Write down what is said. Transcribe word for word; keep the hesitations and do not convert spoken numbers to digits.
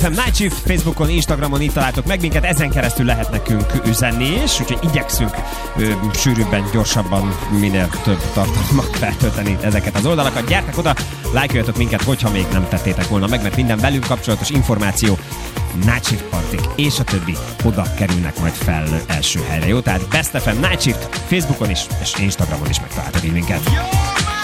em Night Shift Facebookon, Instagramon így találtok meg minket, ezen keresztül lehet nekünk üzenni is, úgyhogy igyekszünk ö, sűrűbben, gyorsabban, minél több tartalmat feltölteni ezeket az oldalakat. Gyertek oda, lájkoljatok minket, hogyha még nem tettétek volna meg, mert minden velünk kapcsolatos információ, Night Shift partik és a többi oda kerülnek majd fel első helyre, jó? Tehát Best ef em Night Shift Facebookon is és Instagramon is megtaláltok így minket.